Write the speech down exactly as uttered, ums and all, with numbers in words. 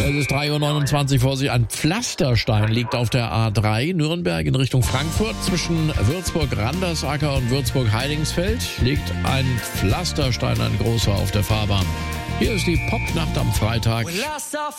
Es ist drei Uhr neunundzwanzig, vor sich ein Pflasterstein liegt auf der A drei, Nürnberg in Richtung Frankfurt. Zwischen Würzburg-Randersacker und Würzburg-Heidingsfeld liegt ein Pflasterstein, ein großer, auf der Fahrbahn. Hier ist die Popnacht am Freitag.